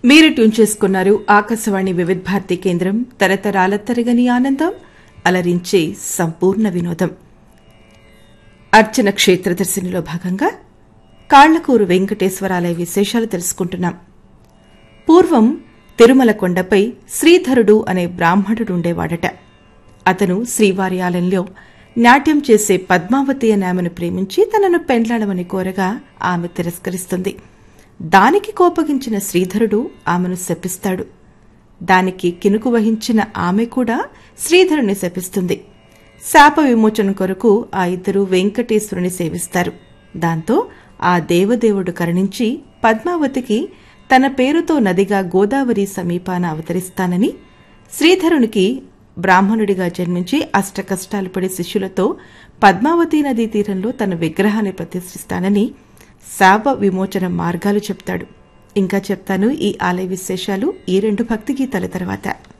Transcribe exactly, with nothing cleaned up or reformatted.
మీరు ట్యూన్ చేసుకున్నారు ఆకాశవాణి వివిధ భారతి కేంద్రం. తరతరాల తరగని ఆనందం, అలరించే సంపూర్ణ వినోదం. అర్చన క్షేత్ర దర్శనిలో భాగంగా కాళ్లకూరు వెంకటేశ్వరాలయ విశేషాలు తెలుసుకుంటున్నాం. పూర్వం తిరుమల కొండపై శ్రీధరుడు అనే బ్రాహ్మణుడుండేవాడట. అతను శ్రీవారి ఆలయంలో నాట్యం చేసే పద్మావతి అనే ఆమెను ప్రేమించి తనను పెండ్లాడమని కోరగా ఆమె తిరస్కరిస్తుంది. దానికి కోపగించిన శ్రీధరుడు ఆమెను శపిస్తాడు. దానికి కినుకు వహించిన ఆమె కూడా శ్రీధరుని శపిస్తుంది. శాప విమోచన కొరకు ఆ ఇద్దరు వెంకటేశ్వరుని సేవిస్తారు. దాంతో ఆ దేవదేవుడు కరుణించి పద్మావతికి తన పేరుతో నదిగా గోదావరి సమీపాన అవతరిస్తానని, శ్రీధరునికి బ్రాహ్మణుడిగా జన్మించి అష్టకష్టాలు పడే శిష్యులతో పద్మావతీ నదీ తీరంలో తన విగ్రహాన్ని ప్రతిష్ఠిస్తానని శాప విమోచన మార్గాలు చెప్తాడు. ఇంకా చెప్తాను ఈ ఆలయ విశేషాలు ఈ రెండు భక్తి గీతాల తర్వాత.